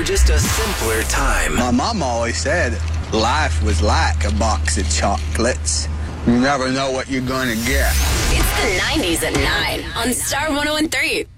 just a simpler time. My mom always said life was like a box of chocolates. You never know what you're going to get. It's the 90s at 9 on Star 101.3.